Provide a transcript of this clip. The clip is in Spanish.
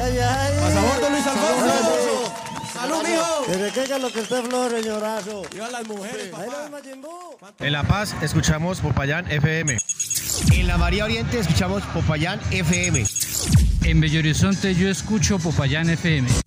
Pasaporte Luis Alfonso. ¡Salud, mijo! Desde que lo que esté flor, señorazo. Viva las mujeres, papá. En La Paz escuchamos Popayán FM. En la María Oriente escuchamos Popayán FM. En Bello Horizonte yo escucho Popayán FM.